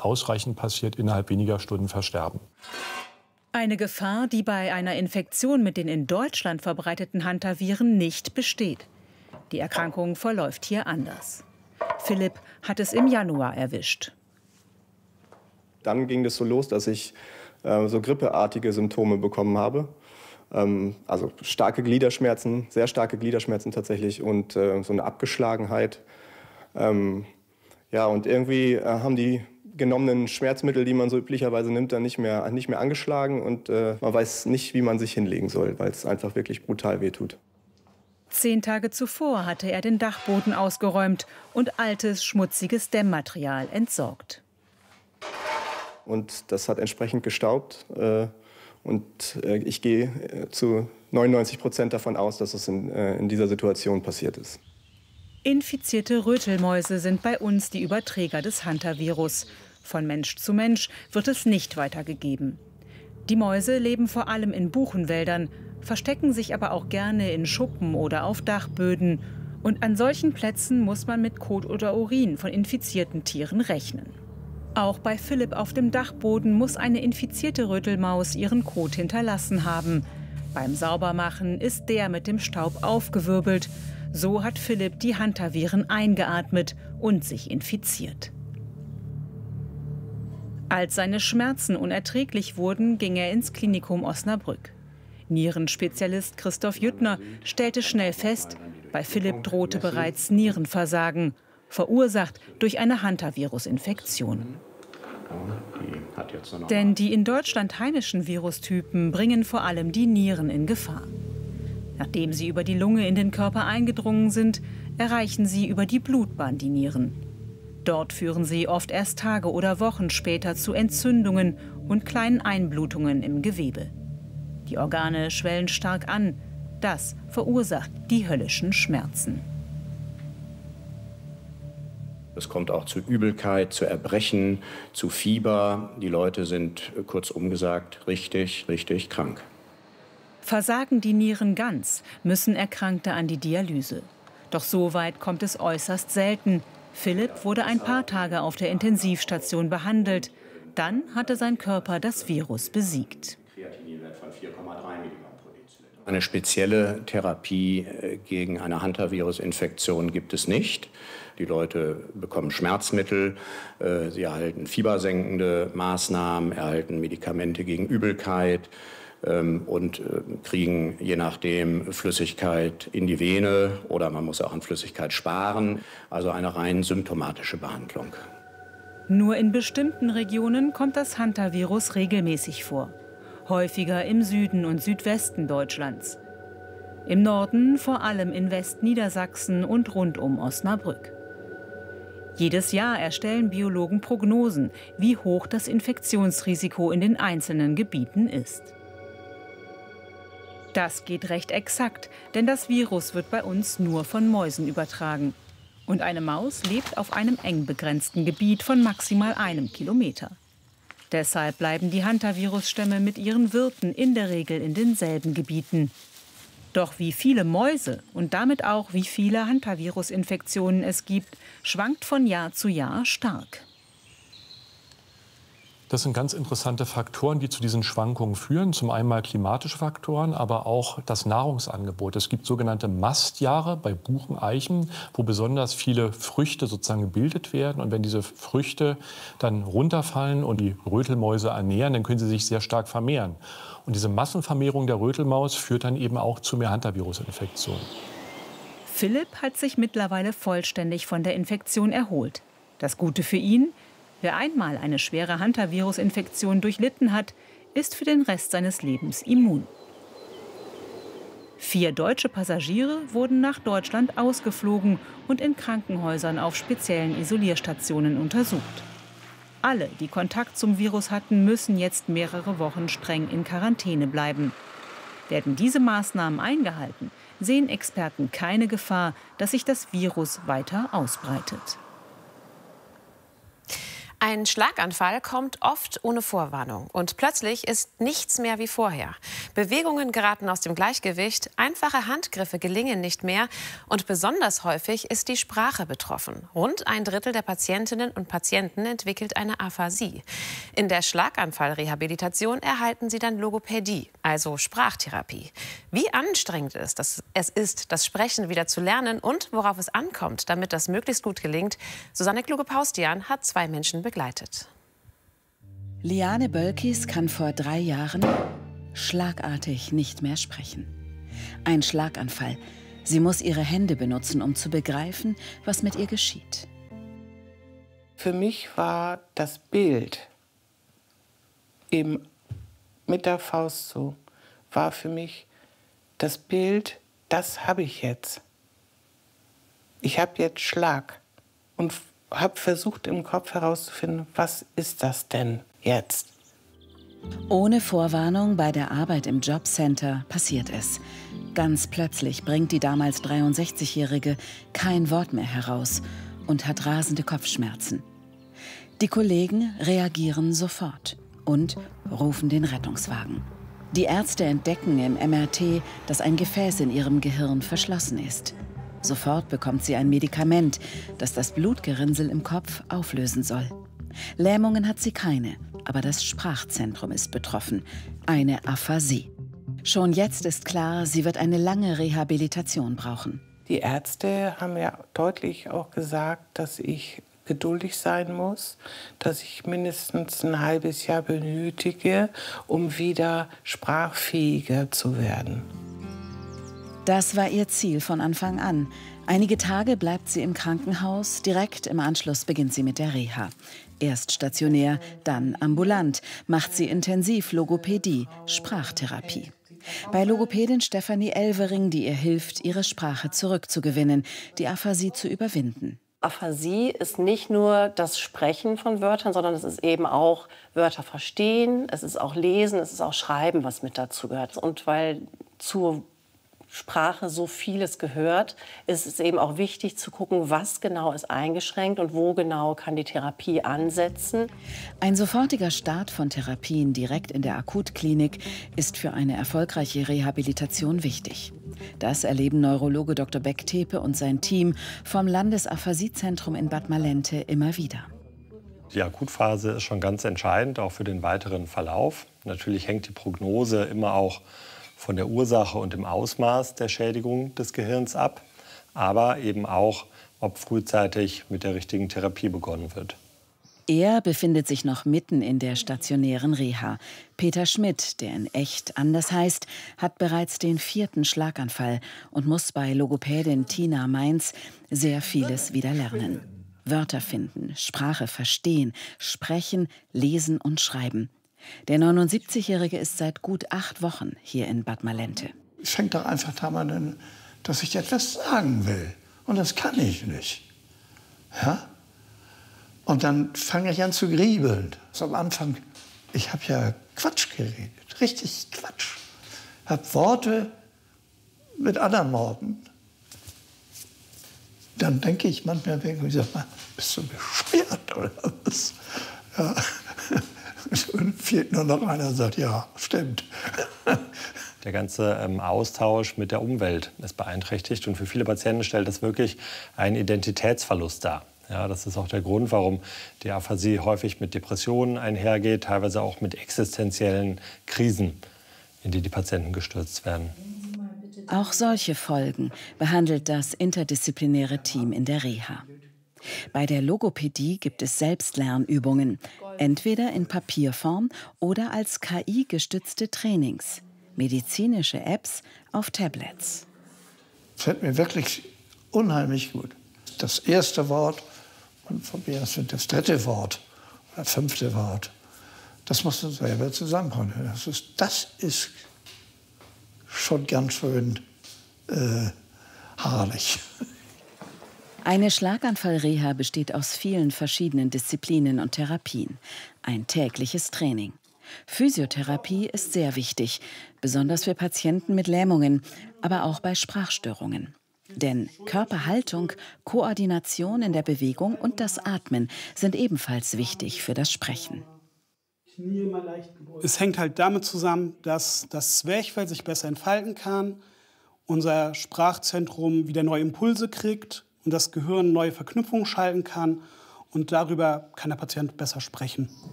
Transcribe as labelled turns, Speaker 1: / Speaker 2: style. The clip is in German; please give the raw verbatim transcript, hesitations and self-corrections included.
Speaker 1: ausreichend passiert, innerhalb weniger Stunden versterben.
Speaker 2: Eine Gefahr, die bei einer Infektion mit den in Deutschland verbreiteten Hantaviren nicht besteht. Die Erkrankung verläuft hier anders. Philipp hat es im Januar erwischt.
Speaker 3: Dann ging es so los, dass ich äh, so grippeartige Symptome bekommen habe. Ähm, also starke Gliederschmerzen, sehr starke Gliederschmerzen tatsächlich und äh, so eine Abgeschlagenheit. Ähm, ja, und irgendwie äh, haben die genommenen Schmerzmittel, die man so üblicherweise nimmt, dann nicht mehr, nicht mehr angeschlagen. Und äh, man weiß nicht, wie man sich hinlegen soll, weil es einfach wirklich brutal wehtut.
Speaker 2: Zehn Tage zuvor hatte er den Dachboden ausgeräumt und altes, schmutziges Dämmmaterial entsorgt.
Speaker 3: Und das hat entsprechend gestaubt. Äh, und äh, ich gehe äh, zu neunundneunzig Prozent davon aus, dass es in, äh, in dieser Situation passiert ist.
Speaker 2: Infizierte Rötelmäuse sind bei uns die Überträger des Hantavirus. Von Mensch zu Mensch wird es nicht weitergegeben. Die Mäuse leben vor allem in Buchenwäldern, verstecken sich aber auch gerne in Schuppen oder auf Dachböden. Und an solchen Plätzen muss man mit Kot oder Urin von infizierten Tieren rechnen. Auch bei Philipp auf dem Dachboden muss eine infizierte Rötelmaus ihren Kot hinterlassen haben. Beim Saubermachen ist der mit dem Staub aufgewirbelt. So hat Philipp die Hantaviren eingeatmet und sich infiziert. Als seine Schmerzen unerträglich wurden, ging er ins Klinikum Osnabrück. Nierenspezialist Christoph Jüttner stellte schnell fest, bei Philipp drohte bereits Nierenversagen, verursacht durch eine Hantavirus-Infektion. Denn die in Deutschland heimischen Virustypen bringen vor allem die Nieren in Gefahr. Nachdem sie über die Lunge in den Körper eingedrungen sind, erreichen sie über die Blutbahn die Nieren. Dort führen sie oft erst Tage oder Wochen später zu Entzündungen und kleinen Einblutungen im Gewebe. Die Organe schwellen stark an. Das verursacht die höllischen Schmerzen.
Speaker 4: Es kommt auch zu Übelkeit, zu Erbrechen, zu Fieber. Die Leute sind, kurzum gesagt, richtig, richtig krank.
Speaker 2: Versagen die Nieren ganz, müssen Erkrankte an die Dialyse. Doch so weit kommt es äußerst selten. Philipp wurde ein paar Tage auf der Intensivstation behandelt. Dann hatte sein Körper das Virus besiegt.
Speaker 4: Eine spezielle Therapie gegen eine Hantavirus-Infektion gibt es nicht. Die Leute bekommen Schmerzmittel, sie erhalten fiebersenkende Maßnahmen, erhalten Medikamente gegen Übelkeit und kriegen je nachdem Flüssigkeit in die Vene oder man muss auch an Flüssigkeit sparen. Also eine rein symptomatische Behandlung.
Speaker 2: Nur in bestimmten Regionen kommt das Hantavirus regelmäßig vor. Häufiger im Süden und Südwesten Deutschlands. Im Norden vor allem in Westniedersachsen und rund um Osnabrück. Jedes Jahr erstellen Biologen Prognosen, wie hoch das Infektionsrisiko in den einzelnen Gebieten ist. Das geht recht exakt, denn das Virus wird bei uns nur von Mäusen übertragen. Und eine Maus lebt auf einem eng begrenzten Gebiet von maximal einem Kilometer. Deshalb bleiben die Hantavirus-Stämme mit ihren Wirten in der Regel in denselben Gebieten. Doch wie viele Mäuse und damit auch wie viele Hantavirus-Infektionen es gibt, schwankt von Jahr zu Jahr stark.
Speaker 1: Das sind ganz interessante Faktoren, die zu diesen Schwankungen führen. Zum einen mal klimatische Faktoren, aber auch das Nahrungsangebot. Es gibt sogenannte Mastjahre bei Buchen, Eichen, wo besonders viele Früchte sozusagen gebildet werden. Und wenn diese Früchte dann runterfallen und die Rötelmäuse ernähren, dann können sie sich sehr stark vermehren. Und diese Massenvermehrung der Rötelmaus führt dann eben auch zu mehr Hantavirus-Infektionen.
Speaker 2: Philipp hat sich mittlerweile vollständig von der Infektion erholt. Das Gute für ihn: Wer einmal eine schwere Hantavirus-Infektion durchlitten hat, ist für den Rest seines Lebens immun. Vier deutsche Passagiere wurden nach Deutschland ausgeflogen und in Krankenhäusern auf speziellen Isolierstationen untersucht. Alle, die Kontakt zum Virus hatten, müssen jetzt mehrere Wochen streng in Quarantäne bleiben. Werden diese Maßnahmen eingehalten, sehen Experten keine Gefahr, dass sich das Virus weiter ausbreitet.
Speaker 5: Ein Schlaganfall kommt oft ohne Vorwarnung und plötzlich ist nichts mehr wie vorher. Bewegungen geraten aus dem Gleichgewicht, einfache Handgriffe gelingen nicht mehr und besonders häufig ist die Sprache betroffen. Rund ein Drittel der Patientinnen und Patienten entwickelt eine Aphasie. In der Schlaganfallrehabilitation erhalten sie dann Logopädie, also Sprachtherapie. Wie anstrengend es ist, das Sprechen wieder zu lernen und worauf es ankommt, damit das möglichst gut gelingt, Susanne Kluge-Paustian hat zwei Menschen begleitet. Begleitet.
Speaker 6: Liane Bölkis kann vor drei Jahren schlagartig nicht mehr sprechen. Ein Schlaganfall. Sie muss ihre Hände benutzen, um zu begreifen, was mit ihr geschieht.
Speaker 7: Für mich war das Bild eben mit der Faust so, war für mich das Bild, das habe ich jetzt. Ich habe jetzt Schlag und habe versucht, im Kopf herauszufinden, was ist das denn jetzt?
Speaker 6: Ohne Vorwarnung bei der Arbeit im Jobcenter passiert es. Ganz plötzlich bringt die damals dreiundsechzigjährige kein Wort mehr heraus und hat rasende Kopfschmerzen. Die Kollegen reagieren sofort und rufen den Rettungswagen. Die Ärzte entdecken im M R T, dass ein Gefäß in ihrem Gehirn verschlossen ist. Sofort bekommt sie ein Medikament, das das Blutgerinnsel im Kopf auflösen soll. Lähmungen hat sie keine, aber das Sprachzentrum ist betroffen, eine Aphasie. Schon jetzt ist klar, sie wird eine lange Rehabilitation brauchen.
Speaker 7: Die Ärzte haben ja deutlich auch gesagt, dass ich geduldig sein muss, dass ich mindestens ein halbes Jahr benötige, um wieder sprachfähiger zu werden.
Speaker 6: Das war ihr Ziel von Anfang an. Einige Tage bleibt sie im Krankenhaus, direkt im Anschluss beginnt sie mit der Reha. Erst stationär, dann ambulant, macht sie intensiv Logopädie, Sprachtherapie. Bei Logopädin Stefanie Elvering, die ihr hilft, ihre Sprache zurückzugewinnen, die Aphasie zu überwinden.
Speaker 8: Aphasie ist nicht nur das Sprechen von Wörtern, sondern es ist eben auch Wörter verstehen, es ist auch Lesen, es ist auch Schreiben, was mit dazu gehört. Und weil zur Sprache so vieles gehört, ist es eben auch wichtig zu gucken, was genau ist eingeschränkt und wo genau kann die Therapie ansetzen.
Speaker 6: Ein sofortiger Start von Therapien direkt in der Akutklinik ist für eine erfolgreiche Rehabilitation wichtig. Das erleben Neurologe Doktor Beck-Tepe und sein Team vom Landesaphasie-Zentrum in Bad Malente immer wieder.
Speaker 9: Die Akutphase ist schon ganz entscheidend, auch für den weiteren Verlauf. Natürlich hängt die Prognose immer auch von der Ursache und dem Ausmaß der Schädigung des Gehirns ab, aber eben auch, ob frühzeitig mit der richtigen Therapie begonnen wird.
Speaker 6: Er befindet sich noch mitten in der stationären Reha. Peter Schmidt, der in echt anders heißt, hat bereits den vierten Schlaganfall und muss bei Logopädin Tina Mainz sehr vieles wieder lernen. Wörter finden, Sprache verstehen, sprechen, lesen und schreiben. Der neunundsiebzigjährige ist seit gut acht Wochen hier in Bad Malente.
Speaker 10: Es fängt doch einfach damit an, dass ich etwas sagen will. Und das kann ich nicht. Ja? Und dann fange ich an zu griebeln. Also am Anfang, ich habe ja Quatsch geredet, richtig Quatsch. Ich habe Worte mit anderen Worten. Dann denke ich manchmal, ich sag mal, bist du bescheuert oder was? Ja. Und fehlt nur noch einer, der sagt, ja, stimmt.
Speaker 9: Der ganze ähm, Austausch mit der Umwelt ist beeinträchtigt. Und für viele Patienten stellt das wirklich einen Identitätsverlust dar. Ja, das ist auch der Grund, warum die Aphasie häufig mit Depressionen einhergeht, teilweise auch mit existenziellen Krisen, in die die Patienten gestürzt werden.
Speaker 6: Auch solche Folgen behandelt das interdisziplinäre Team in der Reha. Bei der Logopädie gibt es Selbstlernübungen, entweder in Papierform oder als K I-gestützte Trainings, medizinische Apps auf Tablets.
Speaker 10: Das fällt mir wirklich unheimlich gut. Das erste Wort und von mir aus das dritte Wort oder fünfte Wort, das musst du selber zusammenbringen. Das ist, das ist schon ganz schön äh, haarlich.
Speaker 6: Eine Schlaganfallreha besteht aus vielen verschiedenen Disziplinen und Therapien. Ein tägliches Training. Physiotherapie ist sehr wichtig, besonders für Patienten mit Lähmungen, aber auch bei Sprachstörungen. Denn Körperhaltung, Koordination in der Bewegung und das Atmen sind ebenfalls wichtig für das Sprechen.
Speaker 11: Es hängt halt damit zusammen, dass das Zwerchfell sich besser entfalten kann, unser Sprachzentrum wieder neue Impulse kriegt und das Gehirn neue Verknüpfungen schalten kann. Und darüber kann der Patient besser sprechen.